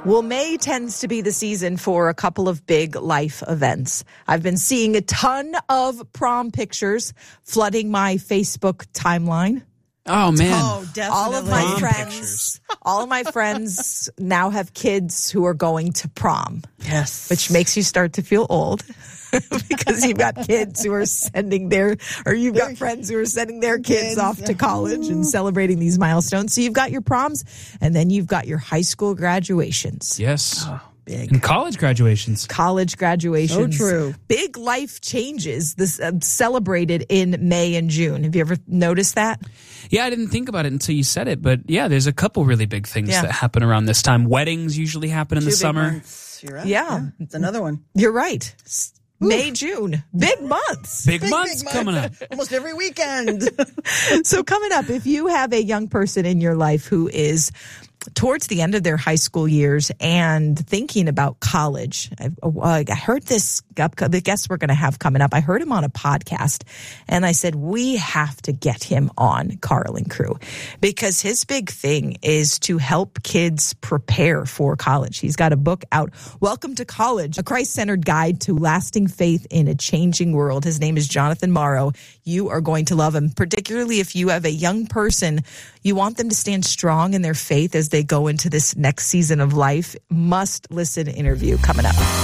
Well, May tends to be the season for a couple of big life events. I've been seeing a ton of prom pictures flooding my Facebook timeline. Oh, man. Oh, definitely. All of my friends now have kids who are going to prom. Yes. Which makes you start to feel old because you've got kids who are you've got friends who are sending their kids off to college and celebrating these milestones. So you've got your proms and then you've got your high school graduations. Yes. Oh, big. And college graduations. College graduations. So true. Big life changes this celebrated in May and June. Have you ever noticed that? Yeah, I didn't think about it until you said it, but yeah, there's a couple really big things that happen around this time. weddings usually happen in the summer. You're right. Yeah. It's another one. You're right. May, June. Big months. Big months coming up. Almost every weekend. So coming up, if you have a young person in your life who is towards the end of their high school years and thinking about college, I heard the guest we're going to have coming up, I heard him on a podcast, and I said, we have to get him on Carl and Crew because his big thing is to help kids prepare for college. He's got a book out, Welcome to College, a Christ-centered guide to lasting faith in a changing world. His name is Jonathan Morrow. You are going to love him, particularly if you have a young person. You want them to stand strong in their faith as they go into this next season of life. Must listen interview coming up.